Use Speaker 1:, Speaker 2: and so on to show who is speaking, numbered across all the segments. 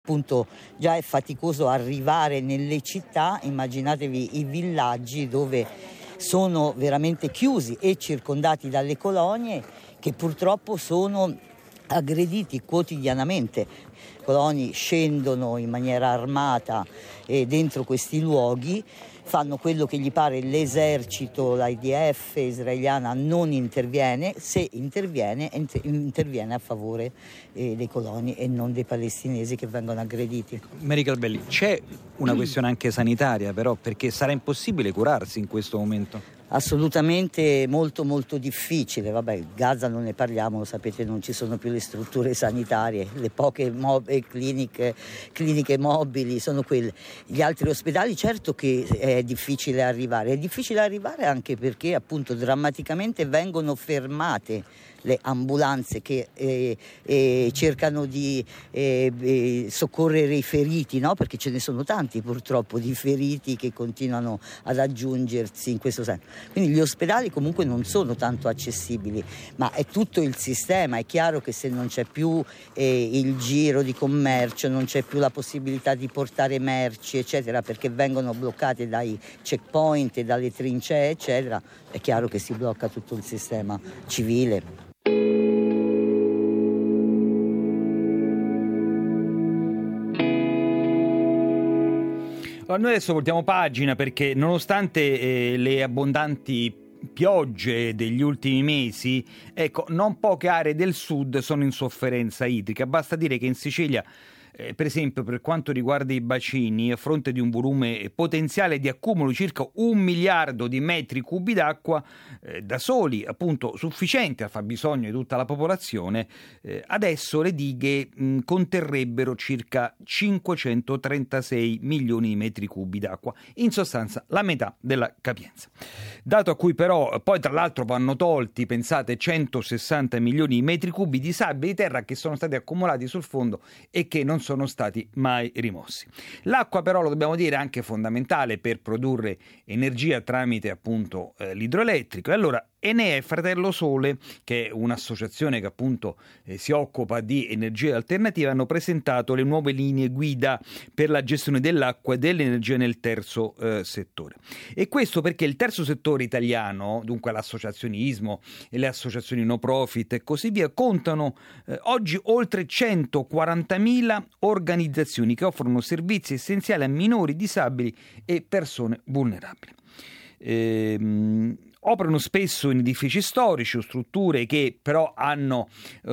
Speaker 1: Appunto già è faticoso arrivare nelle città, immaginatevi i villaggi dove sono veramente chiusi e circondati dalle colonie che purtroppo sono aggrediti quotidianamente. I coloni scendono in maniera armata dentro questi luoghi, fanno quello che gli pare, l'esercito, l'IDF israeliana non interviene, se interviene interviene a favore dei coloni e non dei palestinesi che vengono aggrediti.
Speaker 2: Mary Calvelli, c'è una questione anche sanitaria però, perché sarà impossibile curarsi in questo momento?
Speaker 1: Assolutamente molto molto difficile. Vabbè, Gaza non ne parliamo, lo sapete, non ci sono più le strutture sanitarie, le poche cliniche mobili sono quelle. Gli altri ospedali certo che è difficile arrivare anche perché appunto drammaticamente vengono fermate le ambulanze che cercano di soccorrere i feriti, no? Perché ce ne sono tanti purtroppo di feriti che continuano ad aggiungersi in questo senso. Quindi gli ospedali comunque non sono tanto accessibili, ma è tutto il sistema. È chiaro che se non c'è più il giro di commercio, non c'è più la possibilità di portare merci, eccetera, perché vengono bloccate dai checkpoint e dalle trincee, eccetera, è chiaro che si blocca tutto il sistema civile.
Speaker 2: Noi adesso voltiamo pagina perché nonostante le abbondanti piogge degli ultimi mesi, ecco, non poche aree del sud sono in sofferenza idrica. Basta dire che in Sicilia, per esempio, per quanto riguarda i bacini, a fronte di un volume potenziale di accumulo di circa 1 miliardo di metri cubi d'acqua, da soli appunto sufficienti a fabbisogno di tutta la popolazione, adesso le dighe conterrebbero circa 536 milioni di metri cubi d'acqua, in sostanza la metà della capienza. Dato a cui però poi tra l'altro vanno tolti, pensate, 160 milioni di metri cubi di sabbia di terra che sono stati accumulati sul fondo e che non sono stati mai rimossi. L'acqua però, lo dobbiamo dire, è anche fondamentale per produrre energia tramite appunto l'idroelettrico, e allora Enea Fratello Sole, che è un'associazione che appunto si occupa di energie alternative, hanno presentato le nuove linee guida per la gestione dell'acqua e dell'energia nel terzo settore. E questo perché il terzo settore italiano, dunque l'associazionismo e le associazioni no profit e così via, contano oggi oltre 140.000 organizzazioni che offrono servizi essenziali a minori, disabili e persone vulnerabili. Operano spesso in edifici storici o strutture che però hanno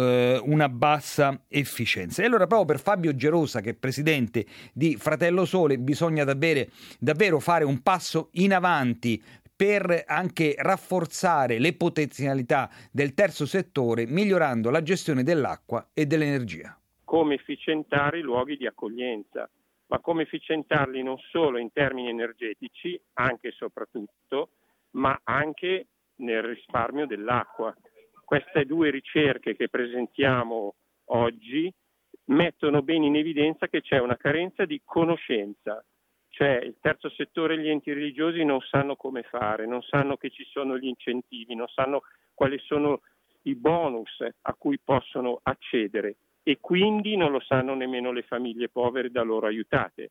Speaker 2: una bassa efficienza. E allora proprio per Fabio Gerosa, che è presidente di Fratello Sole, bisogna davvero fare un passo in avanti per anche rafforzare le potenzialità del terzo settore, migliorando la gestione dell'acqua e dell'energia.
Speaker 3: Come efficientare i luoghi di accoglienza, ma come efficientarli non solo in termini energetici, anche e soprattutto, ma anche nel risparmio dell'acqua. Queste due ricerche che presentiamo oggi mettono bene in evidenza che c'è una carenza di conoscenza, cioè il terzo settore e gli enti religiosi non sanno come fare, non sanno che ci sono gli incentivi, non sanno quali sono i bonus a cui possono accedere e quindi non lo sanno nemmeno le famiglie povere da loro aiutate.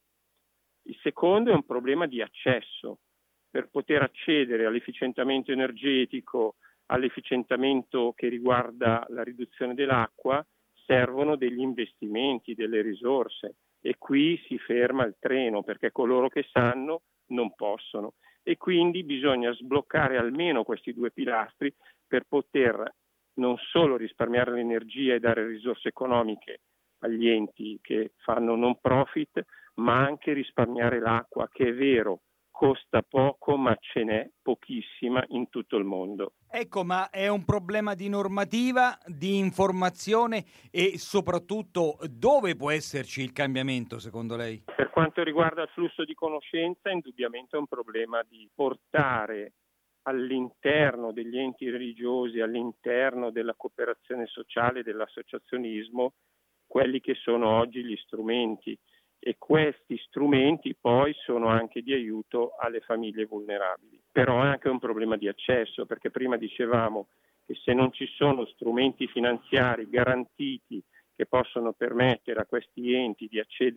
Speaker 3: Il secondo è un problema di accesso. Per poter accedere all'efficientamento energetico, all'efficientamento che riguarda la riduzione dell'acqua, servono degli investimenti, delle risorse, e qui si ferma il treno perché coloro che sanno non possono, e quindi bisogna sbloccare almeno questi due pilastri per poter non solo risparmiare l'energia e dare risorse economiche agli enti che fanno non profit, ma anche risparmiare l'acqua, che è vero, costa poco, ma ce n'è pochissima in tutto il mondo.
Speaker 2: Ecco, ma è un problema di normativa, di informazione e soprattutto dove può esserci il cambiamento, secondo lei?
Speaker 3: Per quanto riguarda il flusso di conoscenza, indubbiamente è un problema di portare all'interno degli enti religiosi, all'interno della cooperazione sociale, dell'associazionismo, quelli che sono oggi gli strumenti. E questi strumenti poi sono anche di aiuto alle famiglie vulnerabili. Però è anche un problema di accesso, perché prima dicevamo che se non ci sono strumenti finanziari garantiti che possono permettere a questi enti di accedere